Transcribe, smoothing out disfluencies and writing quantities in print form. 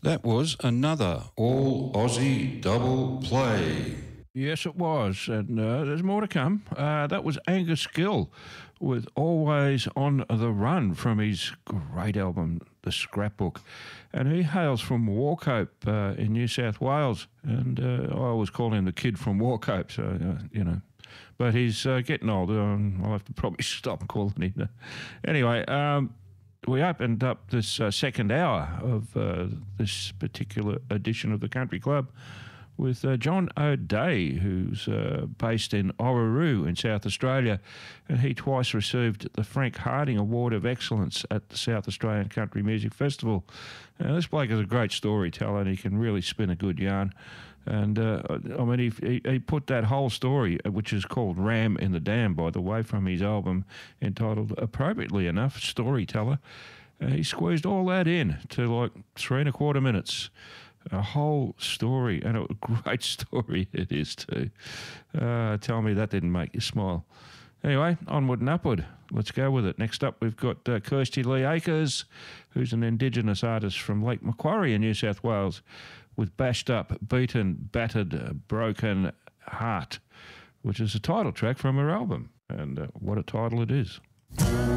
That was another all Aussie double play. Yes, it was, and there's more to come. That was Angus Gill with Always on the Run from his great album, The Scrapbook. And he hails from Wauchope in New South Wales, and I always call him the kid from Wauchope, so, But he's getting older, and I'll have to probably stop calling him that. Anyway, we opened up this second hour of this particular edition of the Country Club with John O'Day, who's based in Orroroo in South Australia, and he twice received the Frank Harding Award of Excellence at the South Australian Country Music Festival. This bloke is a great storyteller, and he can really spin a good yarn. And, he put that whole story, which is called Ram in the Dam, by the way, from his album entitled, appropriately enough, Storyteller. He squeezed all that in to like 3.25 minutes. A whole story, and a great story it is too. Tell me that didn't make you smile. Anyway, onward and upward. Let's go with it. Next up, we've got Kirsty Lee Akers, who's an Indigenous artist from Lake Macquarie in New South Wales, with Bashed Up, Beaten, Battered, Broken Heart, which is a title track from her album. And what a title it is.